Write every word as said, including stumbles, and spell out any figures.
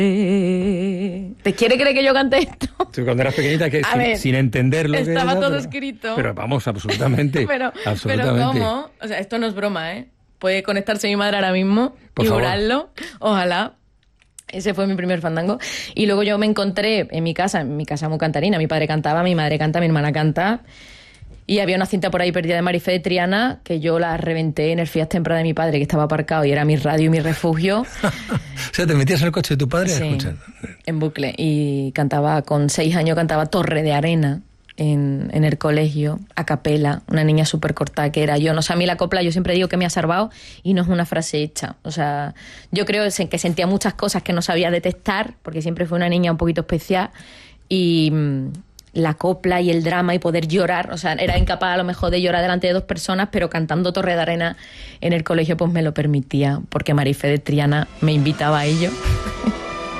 ¿Te quiere creer que yo cante esto? Tú cuando eras pequeñita, que sin, ver, sin entender lo que era... estaba todo pero, escrito. Pero vamos, absolutamente. pero, absolutamente. pero ¿cómo? O sea, esto no es broma, ¿eh? Puede conectarse mi madre ahora mismo Por y favor. jurarlo. Ojalá. Ese fue mi primer fandango. Y luego yo me encontré en mi casa, en mi casa muy cantarina. Mi padre cantaba, mi madre canta, mi hermana canta. Y había una cinta por ahí perdida de Marifé de Triana que yo la reventé en el Fiat Tempra de mi padre, que estaba aparcado y era mi radio y mi refugio. O sea, te metías en el coche de tu padre Sí, a escuchar. en bucle. Y cantaba, con seis años cantaba Torre de Arena en, en el colegio, a capela, una niña súper cortada que era yo. No sé, a mí la copla yo siempre digo que me ha salvado y no es una frase hecha. O sea, yo creo que sentía muchas cosas que no sabía detectar, porque siempre fui una niña un poquito especial y... la copla y el drama y poder llorar, o sea, era incapaz a lo mejor de llorar delante de dos personas, pero cantando Torre de Arena en el colegio pues me lo permitía, porque Marifé de Triana me invitaba a ello.